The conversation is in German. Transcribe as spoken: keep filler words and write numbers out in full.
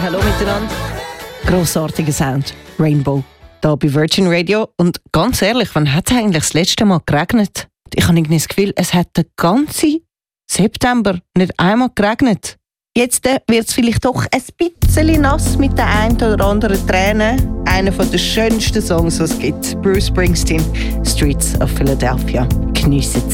Hallo miteinander. Grossartiger Sound. Rainbow. Hier bei Virgin Radio. Und ganz ehrlich, wann hat es eigentlich das letzte Mal geregnet? Ich habe irgendwie das Gefühl, es hat den ganzen September nicht einmal geregnet. Jetzt wird es vielleicht doch ein bisschen nass mit der einen oder anderen Träne. Einer der schönsten Songs, die es gibt. Bruce Springsteen, Streets of Philadelphia. Geniessen